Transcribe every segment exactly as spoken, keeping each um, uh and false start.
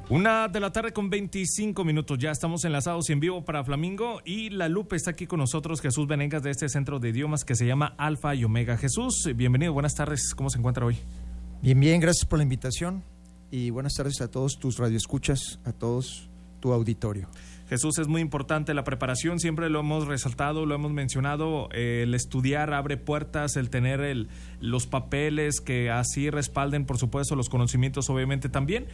Una de la tarde con veinticinco minutos, ya estamos enlazados y en vivo para Flamingo y La Lupe. Está aquí con nosotros Jesús Venegas de este centro de idiomas que se llama Alfa y Omega. Jesús, bienvenido, buenas tardes, ¿cómo se encuentra hoy? Bien, bien, gracias por la invitación y buenas tardes a todos tus radioescuchas, a todos tu auditorio. Jesús, es muy importante la preparación, siempre lo hemos resaltado, lo hemos mencionado, eh, el estudiar abre puertas, el tener el, los papeles que así respalden, por supuesto, los conocimientos obviamente también,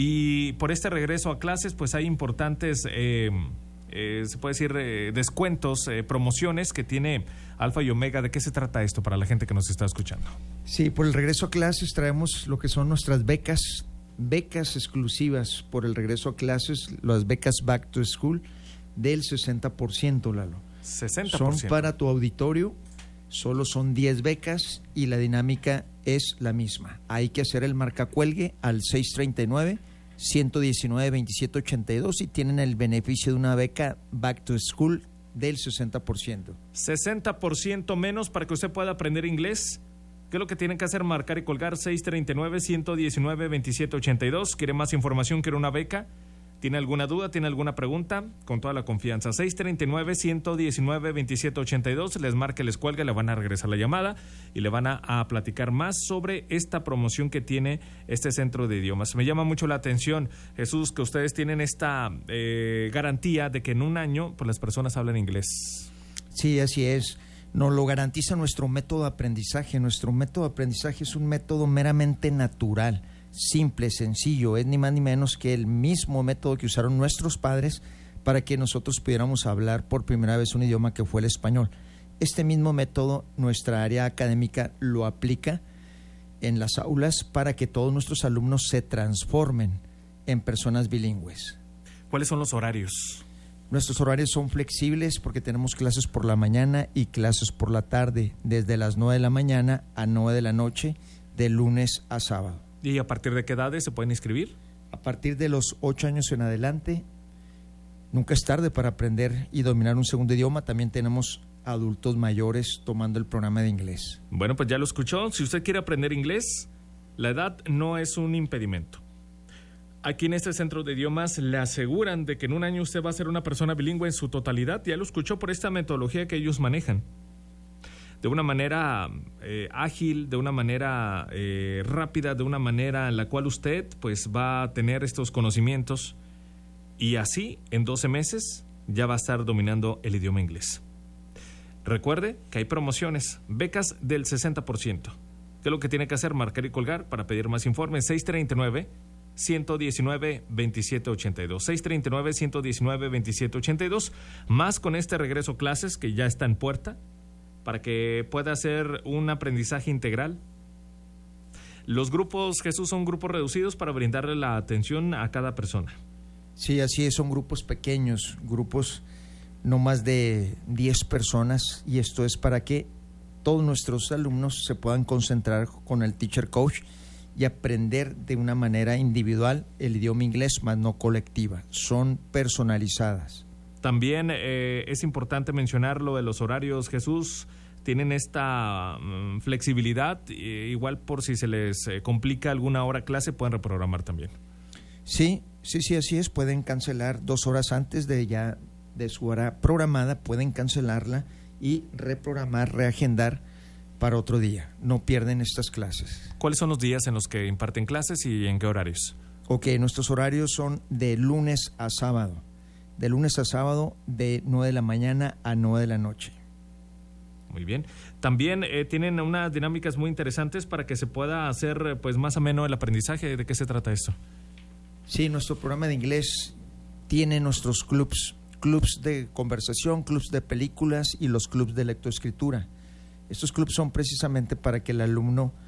y por este regreso a clases, pues hay importantes, eh, eh, se puede decir, eh, descuentos, eh, promociones que tiene Alfa y Omega. ¿De qué se trata esto para la gente que nos está escuchando? Sí, por el regreso a clases traemos lo que son nuestras becas, becas exclusivas por el regreso a clases, las becas Back to School del sesenta por ciento, Lalo. sesenta por ciento. Son para tu auditorio, solo son diez becas y la dinámica es la misma. Hay que hacer el marcacuelgue al seis treinta y nueve, ciento diecinueve, veintisiete ochenta y dos y tienen el beneficio de una beca Back to School del sesenta por ciento. sesenta por ciento menos para que usted pueda aprender inglés. ¿Qué es lo que tienen que hacer? Marcar y colgar seis treinta y nueve, ciento diecinueve, veintisiete ochenta y dos. ¿Quiere más información? ¿Quiere una beca? ¿Tiene alguna duda? ¿Tiene alguna pregunta? Con toda la confianza. seis treinta y nueve, ciento diecinueve, veintisiete ochenta y dos. Les marca, les cuelga, le van a regresar la llamada y le van a, a platicar más sobre esta promoción que tiene este centro de idiomas. Me llama mucho la atención, Jesús, que ustedes tienen esta eh, garantía de que en un año pues, las personas hablan inglés. Sí, así es. Nos lo garantiza nuestro método de aprendizaje. Nuestro método de aprendizaje es un método meramente natural, simple, sencillo. Es ni más ni menos que el mismo método que usaron nuestros padres para que nosotros pudiéramos hablar por primera vez un idioma que fue el español. Este mismo método, nuestra área académica lo aplica en las aulas para que todos nuestros alumnos se transformen en personas bilingües. ¿Cuáles son los horarios? Nuestros horarios son flexibles porque tenemos clases por la mañana y clases por la tarde, desde las nueve de la mañana a nueve de la noche, de lunes a sábado. ¿Y a partir de qué edades se pueden inscribir? A partir de los ocho años en adelante, nunca es tarde para aprender y dominar un segundo idioma. También tenemos adultos mayores tomando el programa de inglés. Bueno, pues ya lo escuchó. Si usted quiere aprender inglés, la edad no es un impedimento. Aquí en este centro de idiomas le aseguran de que en un año usted va a ser una persona bilingüe en su totalidad. Ya lo escuchó por esta metodología que ellos manejan. De una manera eh, ágil, de una manera eh, rápida, de una manera en la cual usted pues va a tener estos conocimientos y así en doce meses ya va a estar dominando el idioma inglés. Recuerde que hay promociones, becas del sesenta por ciento. ¿Qué es lo que tiene que hacer? Marcar y colgar para pedir más informes. seis treinta y nueve, ciento diecinueve, veintisiete ochenta y dos. seis treinta y nueve, ciento diecinueve, veintisiete ochenta y dos. Más con este regreso a clases que ya está en puerta para que pueda hacer un aprendizaje integral. Los grupos, Jesús, son grupos reducidos para brindarle la atención a cada persona. Sí, así es, son grupos pequeños, grupos no más de diez personas y esto es para que todos nuestros alumnos se puedan concentrar con el teacher coach y aprender de una manera individual el idioma inglés, más no colectiva. Son personalizadas. También eh, es importante mencionar lo de los horarios, Jesús. Tienen esta um, flexibilidad, eh, igual por si se les eh, complica alguna hora clase, pueden reprogramar también. Sí, sí, sí, así es. Pueden cancelar dos horas antes de ya de su hora programada, pueden cancelarla y reprogramar, reagendar para otro día. No pierden estas clases. ¿Cuáles son los días en los que imparten clases y en qué horarios? Ok, nuestros horarios son de lunes a sábado. De lunes a sábado, de nueve de la mañana a nueve de la noche. Muy bien. También eh, tienen unas dinámicas muy interesantes para que se pueda hacer pues más ameno el aprendizaje. ¿De qué se trata esto? Sí, nuestro programa de inglés tiene nuestros clubs, clubs de conversación, clubs de películas y los clubs de lectoescritura. Estos clubs son precisamente para que el alumno